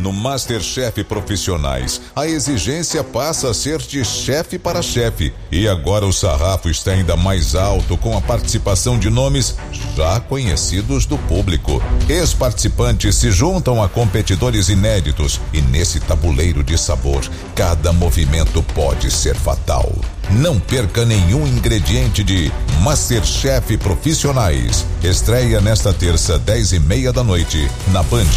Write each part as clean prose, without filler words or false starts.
No MasterChef Profissionais, a exigência passa a ser de chefe para chefe. E agora o sarrafo está ainda mais alto com a participação de nomes já conhecidos do público. Ex-participantes se juntam a competidores inéditos e nesse tabuleiro de sabor, cada movimento pode ser fatal. Não perca nenhum ingrediente de MasterChef Profissionais. Estreia nesta terça, 10:30 da noite, na Band.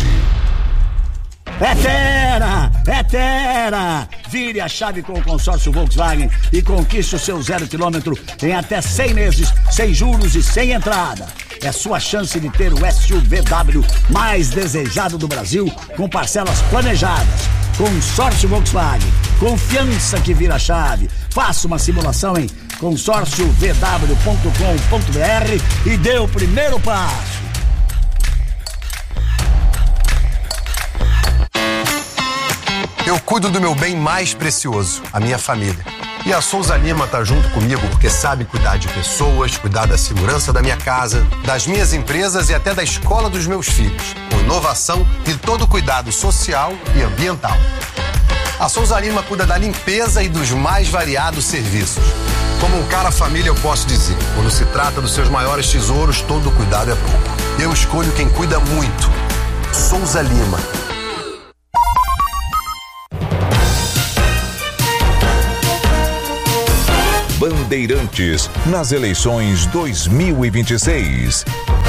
É Terra! Vire a chave com o consórcio Volkswagen e conquiste o seu 0 km em até 100 meses, sem juros e sem entrada. É sua chance de ter o SUVW mais desejado do Brasil, com parcelas planejadas. Consórcio Volkswagen, confiança que vira chave. Faça uma simulação em consórciovw.com.br e dê o primeiro passo. Eu cuido do meu bem mais precioso, a minha família. E a Souza Lima tá junto comigo porque sabe cuidar de pessoas, cuidar da segurança da minha casa, das minhas empresas e até da escola dos meus filhos, com inovação e todo o cuidado social e ambiental. A Souza Lima cuida da limpeza e dos mais variados serviços. Como um cara família, eu posso dizer, quando se trata dos seus maiores tesouros, todo cuidado é pouco. Eu escolho quem cuida muito. Souza Lima. Bandeirantes nas eleições 2026.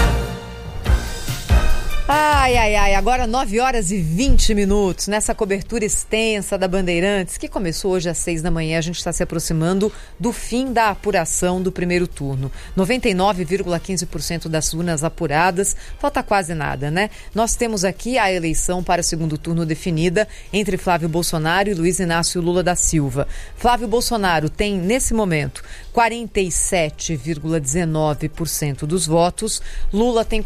Ai, agora 9h20 nessa cobertura extensa da Bandeirantes, que começou hoje às 6 da manhã. A gente está se aproximando do fim da apuração do primeiro turno. 99,15% das urnas apuradas, falta quase nada, né? Nós temos aqui a eleição para o segundo turno definida entre Flávio Bolsonaro e Luiz Inácio Lula da Silva. Flávio Bolsonaro tem, nesse momento, 47,19% dos votos, Lula tem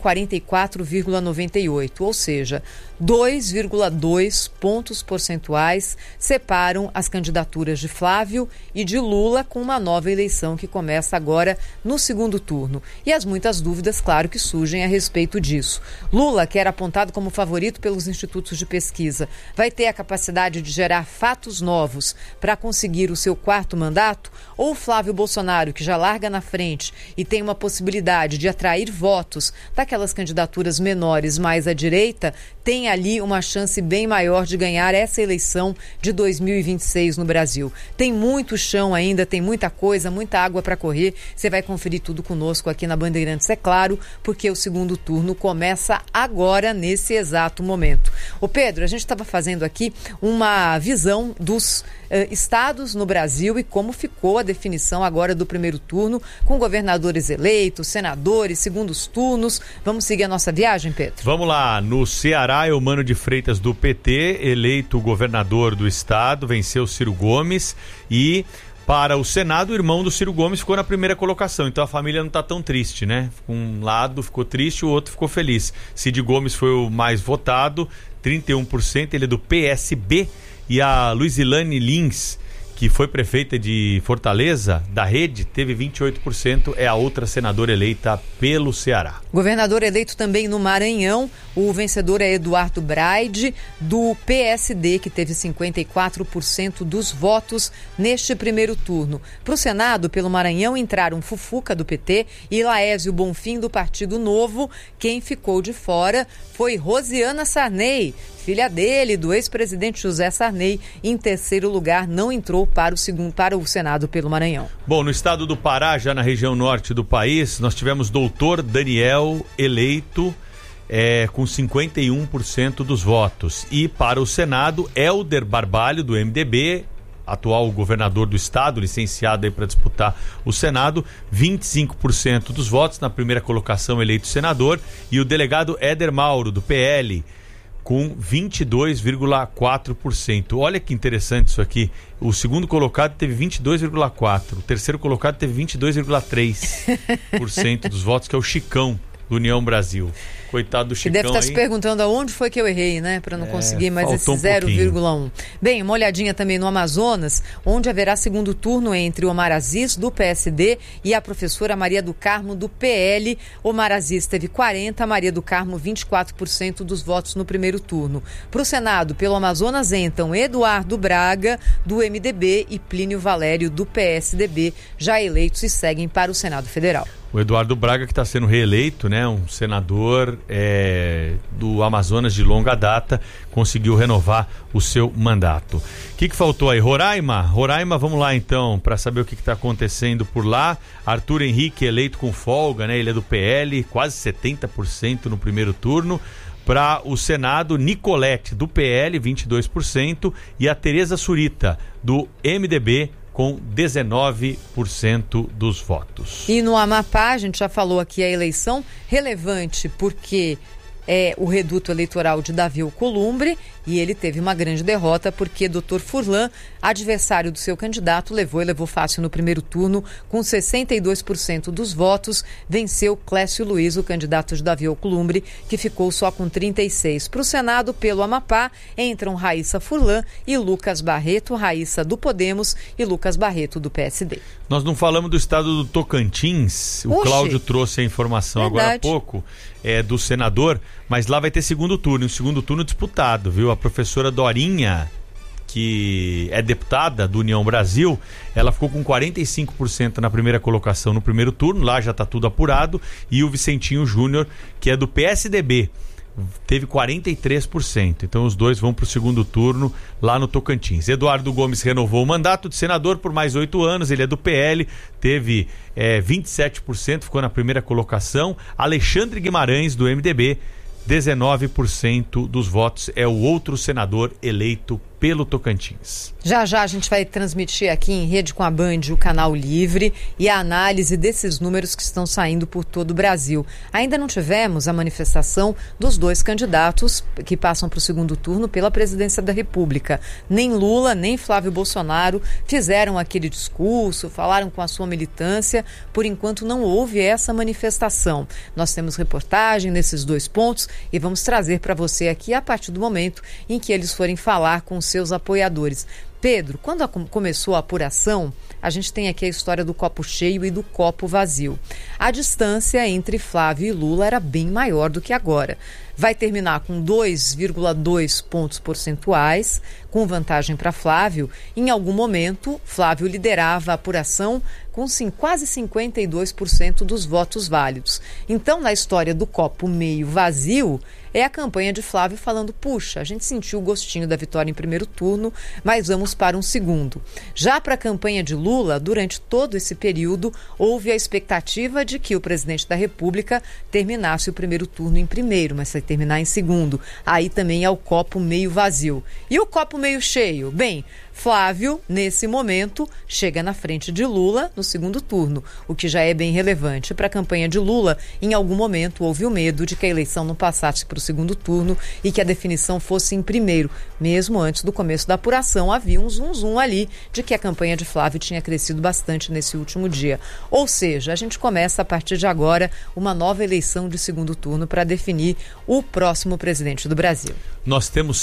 44,98%, ou seja, 2,2 pontos percentuais separam as candidaturas de Flávio e de Lula, com uma nova eleição que começa agora no segundo turno. E as muitas dúvidas, claro, que surgem a respeito disso. Lula, que era apontado como favorito pelos institutos de pesquisa, vai ter a capacidade de gerar fatos novos para conseguir o seu quarto mandato? Ou Flávio Bolsonaro, que já larga na frente e tem uma possibilidade de atrair votos daquelas candidaturas menores mais à direita, tem ali uma chance bem maior de ganhar essa eleição de 2026 no Brasil. Tem muito chão ainda, tem muita coisa, muita água para correr. Você vai conferir tudo conosco aqui na Bandeirantes, é claro, porque o segundo turno começa agora, nesse exato momento. Ô Pedro, a gente estava fazendo aqui uma visão dos estados no Brasil e como ficou a definição agora do primeiro turno, com governadores eleitos, senadores, segundos turnos. Vamos seguir a nossa viagem, Pedro? Vamos lá. No Ceará, Eumano de Freitas do PT, eleito governador do estado, venceu Ciro Gomes e... Para o Senado, o irmão do Ciro Gomes ficou na primeira colocação, então a família não está tão triste, né? Um lado ficou triste, o outro ficou feliz. Cid Gomes foi o mais votado, 31%, ele é do PSB, e a Luizilane Lins, que foi prefeita de Fortaleza, da Rede, teve 28%, é a outra senadora eleita pelo Ceará. Governador eleito também no Maranhão, o vencedor é Eduardo Braide, do PSD, que teve 54% dos votos neste primeiro turno. Para o Senado, pelo Maranhão, entraram Fufuca, do PT, e Laésio Bonfim, do Partido Novo. Quem ficou de fora foi Rosiana Sarney, filha dele, do ex-presidente José Sarney. Em terceiro lugar, não entrou para o Senado pelo Maranhão. Bom, no estado do Pará, já na região norte do país, nós tivemos doutor Daniel eleito com 51% dos votos. E para o Senado, Helder Barbalho, do MDB, atual governador do estado, licenciado aí para disputar o Senado, 25% dos votos. Na primeira colocação, eleito senador. E o delegado Éder Mauro, do PL, com 22,4%. Olha que interessante isso aqui. O segundo colocado teve 22,4%. O terceiro colocado teve 22,3% dos votos, que é o Chicão, do União Brasil. Coitado do Chicão. Que deve estar aí se perguntando aonde foi que eu errei, né? Para não conseguir mais esse 0,1. Bem, uma olhadinha também no Amazonas, onde haverá segundo turno entre o Omar Aziz, do PSD, e a professora Maria do Carmo, do PL. Omar Aziz teve 40%, Maria do Carmo 24% dos votos no primeiro turno. Para o Senado, pelo Amazonas entram Eduardo Braga, do MDB, e Plínio Valério, do PSDB, já eleitos e seguem para o Senado Federal. O Eduardo Braga, que está sendo reeleito, né, um senador do Amazonas de longa data, conseguiu renovar o seu mandato. O que faltou aí? Roraima, vamos lá então, para saber o que está acontecendo por lá. Arthur Henrique eleito com folga, né, ele é do PL, quase 70% no primeiro turno. Para o Senado, Nicolete, do PL, 22%, e a Tereza Surita, do MDB, com 19% dos votos. E no Amapá, a gente já falou aqui a eleição relevante porque é o reduto eleitoral de Davi Alcolumbre, e ele teve uma grande derrota porque Dr. Furlan, adversário do seu candidato, levou fácil no primeiro turno, com 62% dos votos, venceu Clécio Luiz, o candidato de Davi Alcolumbre, que ficou só com 36%. Para o Senado, pelo Amapá, entram Raíssa Furlan e Lucas Barreto, Raíssa do Podemos e Lucas Barreto do PSD. Nós não falamos do estado do Tocantins, o Cláudio trouxe a informação agora há pouco, do senador, mas lá vai ter segundo turno, um segundo turno disputado, viu? A professora Dorinha, que é deputada do União Brasil, ela ficou com 45% na primeira colocação no primeiro turno, lá já está tudo apurado, e o Vicentinho Júnior, que é do PSDB, teve 43%. Então os dois vão para o segundo turno lá no Tocantins. Eduardo Gomes renovou o mandato de senador por mais 8 anos, ele é do PL, teve 27%, ficou na primeira colocação. Alexandre Guimarães, do MDB, 19% dos votos, é o outro senador eleito pelo Tocantins. Já a gente vai transmitir aqui em rede com a Band o Canal Livre e a análise desses números que estão saindo por todo o Brasil. Ainda não tivemos a manifestação dos dois candidatos que passam para o segundo turno pela presidência da República. Nem Lula, nem Flávio Bolsonaro fizeram aquele discurso, falaram com a sua militância. Por enquanto não houve essa manifestação. Nós temos reportagem nesses dois pontos e vamos trazer para você aqui a partir do momento em que eles forem falar com seus apoiadores. Pedro, quando começou a apuração, a gente tem aqui a história do copo cheio e do copo vazio. A distância entre Flávio e Lula era bem maior do que agora. Vai terminar com 2,2 pontos percentuais, com vantagem para Flávio. Em algum momento, Flávio liderava a apuração com quase 52% dos votos válidos. Então, na história do copo meio vazio, é a campanha de Flávio falando, puxa, a gente sentiu o gostinho da vitória em primeiro turno, mas vamos para um segundo. Já para a campanha de Lula, durante todo esse período, houve a expectativa de que o presidente da República terminasse o primeiro turno em primeiro, mas vai terminar em segundo. Aí também é o copo meio vazio. E o copo meio cheio? Bem, Flávio, nesse momento, chega na frente de Lula no segundo turno, o que já é bem relevante. Para a campanha de Lula, em algum momento houve o medo de que a eleição não passasse para o segundo turno e que a definição fosse em primeiro. Mesmo antes do começo da apuração, havia um zum ali de que a campanha de Flávio tinha crescido bastante nesse último dia. Ou seja, a gente começa a partir de agora uma nova eleição de segundo turno para definir o próximo presidente do Brasil. Nós temos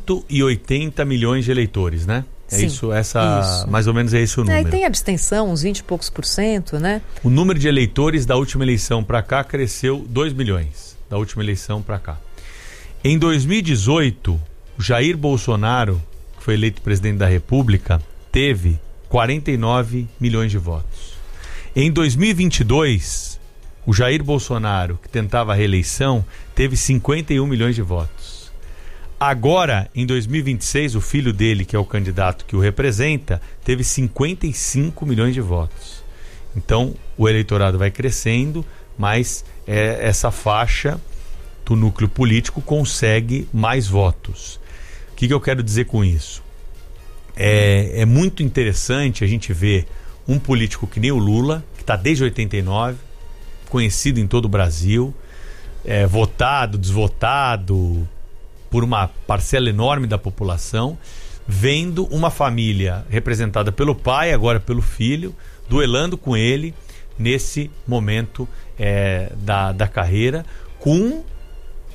180 milhões de eleitores, né? Sim, isso. Mais ou menos é esse o número. E tem abstenção, uns 20 e poucos %, né? O número de eleitores da última eleição para cá cresceu 2 milhões, da última eleição para cá. Em 2018, o Jair Bolsonaro, que foi eleito presidente da República, teve 49 milhões de votos. Em 2022, o Jair Bolsonaro, que tentava a reeleição, teve 51 milhões de votos. Agora, em 2026, o filho dele, que é o candidato que o representa, teve 55 milhões de votos. Então, o eleitorado vai crescendo, mas essa faixa do núcleo político consegue mais votos. O que eu quero dizer com isso? É muito interessante a gente ver um político que nem o Lula, que está desde 89, conhecido em todo o Brasil, votado, desvotado por uma parcela enorme da população, vendo uma família representada pelo pai, agora pelo filho, duelando com ele nesse momento da carreira, com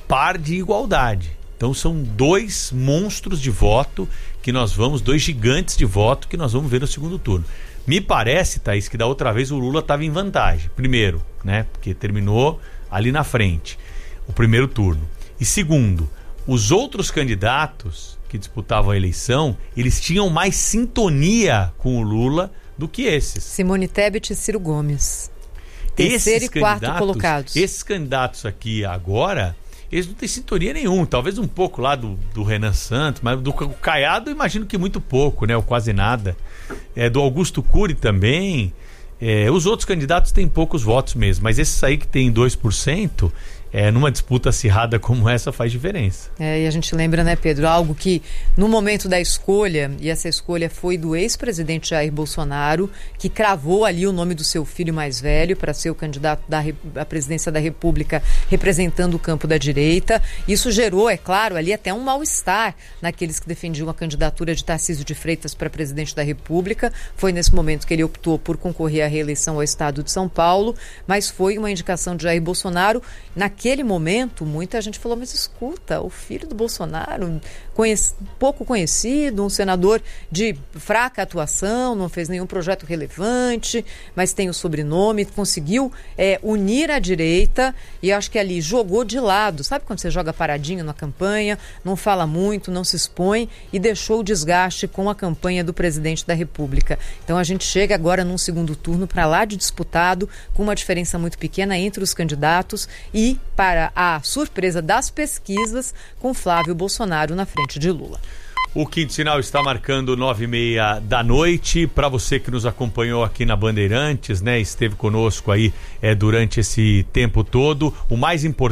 par de igualdade. Então são 2 monstros de voto que nós vamos, 2 gigantes de voto que nós vamos ver no segundo turno. Me parece, Thaís, que da outra vez o Lula estava em vantagem. Primeiro, né? Porque terminou ali na frente o primeiro turno. E segundo, os outros candidatos que disputavam a eleição, eles tinham mais sintonia com o Lula do que esses. Simone Tebet e Ciro Gomes. Terceiro e quarto colocados. Esses candidatos aqui agora, eles não têm sintonia nenhuma. Talvez um pouco lá do Renan Santos, mas do Caiado imagino que muito pouco, né? Ou quase nada. Do Augusto Cury também. Os outros candidatos têm poucos votos mesmo, mas esses aí que tem 2%, numa disputa acirrada como essa faz diferença. E a gente lembra, né, Pedro, algo que no momento da escolha, e essa escolha foi do ex-presidente Jair Bolsonaro, que cravou ali o nome do seu filho mais velho para ser o candidato à presidência da República representando o campo da direita. Isso gerou, é claro, ali até um mal-estar naqueles que defendiam a candidatura de Tarcísio de Freitas para presidente da República. Foi nesse momento que ele optou por concorrer à reeleição ao estado de São Paulo, mas foi uma indicação de Jair Bolsonaro. Naquele momento, muita gente falou, mas escuta, o filho do Bolsonaro, pouco conhecido, um senador de fraca atuação, não fez nenhum projeto relevante, mas tem o sobrenome, conseguiu unir a direita e acho que ali jogou de lado. Sabe quando você joga paradinho na campanha, não fala muito, não se expõe e deixou o desgaste com a campanha do presidente da República. Então a gente chega agora num segundo turno para lá de disputado, com uma diferença muito pequena entre os candidatos e, para a surpresa das pesquisas, com Flávio Bolsonaro na frente de Lula. O Quinto Sinal está marcando 9h30 da noite. Para você que nos acompanhou aqui na Bandeirantes, né, esteve conosco aí durante esse tempo todo, o mais importante